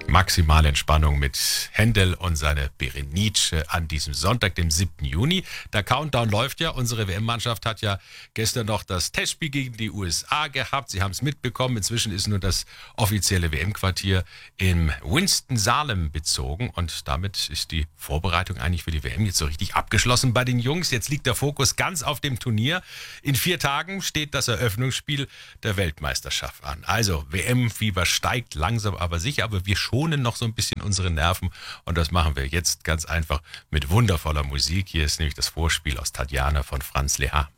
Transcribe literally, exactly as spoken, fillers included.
Maximale Entspannung mit Händel und seine Berenice an diesem Sonntag, dem siebten Juni. Der Countdown läuft ja. Unsere W M-Mannschaft hat ja gestern noch das Testspiel gegen die U S A gehabt. Sie haben es mitbekommen. Inzwischen ist nur das offizielle W M-Quartier in Winston-Salem bezogen. Und damit ist die Vorbereitung eigentlich für die W M jetzt so richtig abgeschlossen bei den Jungs. Jetzt liegt der Fokus ganz auf dem Turnier. In vier Tagen steht das Eröffnungsspiel der Weltmeisterschaft an. Also W M-Fieber steigt langsam aber sicher, aber wir schonen noch so ein bisschen unsere Nerven und das machen wir jetzt ganz einfach mit wundervoller Musik. Hier ist nämlich das Vorspiel aus Tatjana von Franz Lehár.